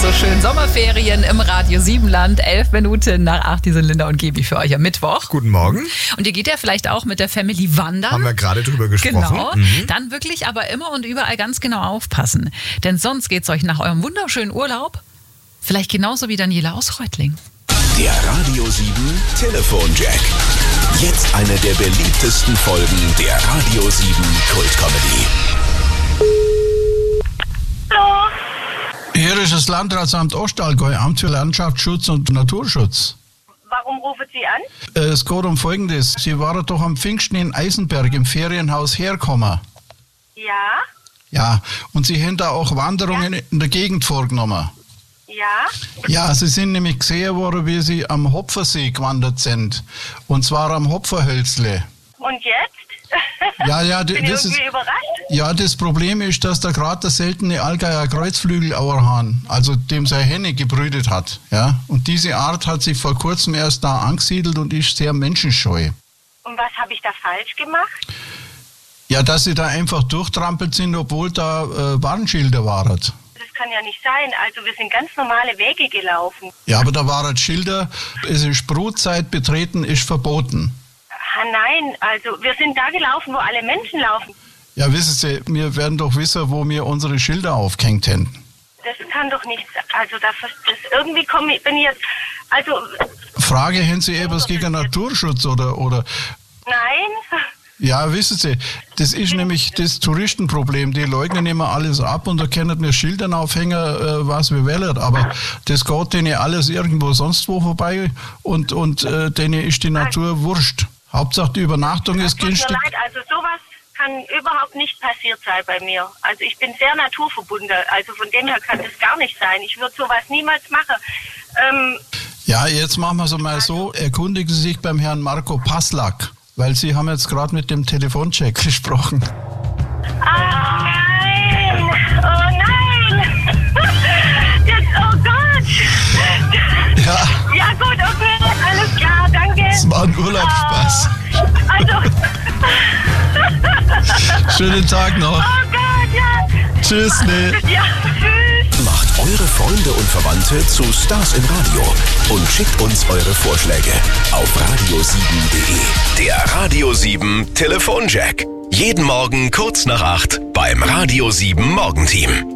so schön. Sommerferien im Radio 7 Land. 11 Minuten nach 8. Die sind Linda und Gebi für euch am Mittwoch. Guten Morgen. Und ihr geht ja vielleicht auch mit der Family wandern. Haben wir gerade drüber gesprochen. Genau. Dann wirklich aber immer und überall ganz genau aufpassen. Denn sonst geht es euch nach eurem wunderschönen Urlaub vielleicht genauso wie Daniela aus Reutling. Der Radio 7 Telefonjack. Jetzt eine der beliebtesten Folgen der Radio 7 Kultcomedy. Hallo. Hier ist das Landratsamt Ostallgäu, Amt für Landschaftsschutz und Naturschutz. Warum rufen Sie an? Es geht um Folgendes. Sie waren doch am Pfingsten in Eisenberg im Ferienhaus hergekommen. Ja? Ja, und Sie haben da auch Wanderungen in der Gegend vorgenommen. Ja? Ja, Sie sind nämlich gesehen worden, wie Sie am Hopfersee gewandert sind. Und zwar am Hopferhölzle. Und jetzt? Ja, Bin ich irgendwie überrascht? Ja, das Problem ist, dass da gerade der seltene Allgäuer Kreuzflügelauerhahn, also dem seine Henne gebrütet hat. Ja? Und diese Art hat sich vor kurzem erst da angesiedelt und ist sehr menschenscheu. Und was habe ich da falsch gemacht? Ja, dass Sie da einfach durchtrampelt sind, obwohl da Warnschilder waren. Das kann ja nicht sein. Also wir sind ganz normale Wege gelaufen. Ja, aber da waren Schilder, es ist Brutzeit, betreten ist verboten. Nein, also wir sind da gelaufen, wo alle Menschen laufen. Ja, wissen Sie, wir werden doch wissen, wo wir unsere Schilder aufgehängt haben. Das kann doch nicht sein. Also das irgendwie bin ich jetzt... Also... Frage, haben Sie etwas gegen Naturschutz oder... Nein. Ja, wissen Sie, das ist nämlich das Touristenproblem. Die leugnen immer alles ab und da können wir Schildern aufhängen, was wir wollen. Aber das geht denen alles irgendwo sonst wo vorbei und denen ist die Natur wurscht. Hauptsache die Übernachtung ist günstig. Tut mir leid, also sowas kann überhaupt nicht passiert sein bei mir. Also ich bin sehr naturverbunden, also von dem her kann das gar nicht sein. Ich würde sowas niemals machen. Ja, jetzt machen wir es mal so. Erkundigen Sie sich beim Herrn Marco Paslak, weil Sie haben jetzt gerade mit dem Telefoncheck gesprochen. Nein! Oh nein! Jetzt, oh Gott! Ja. Ja gut, okay, alles klar, danke. Es war ein Urlaubsspaß. Also... Schönen Tag noch. Oh Gott, ja. Tschüss, ne. Ja, tschüss. Macht eure Freunde und Verwandte zu Stars im Radio und schickt uns eure Vorschläge auf radio7.de. Der Radio 7 Telefonjack. Jeden Morgen kurz nach 8 beim Radio 7 Morgenteam.